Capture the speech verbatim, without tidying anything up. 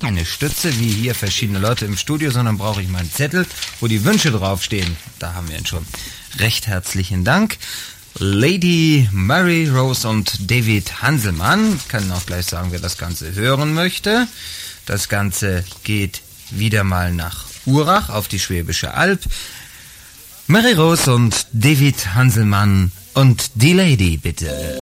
keine Stütze, wie hier verschiedene Leute im Studio, sondern brauche ich mal einen Zettel, wo die Wünsche draufstehen. Da haben wir ihn schon. Recht herzlichen Dank. Lady Mary Rose und David Hanselmann. Ich kann auch gleich sagen, wer das Ganze hören möchte. Das Ganze geht wieder mal nach Urach auf die Schwäbische Alb. Mary Rose und David Hanselmann und die Lady, bitte.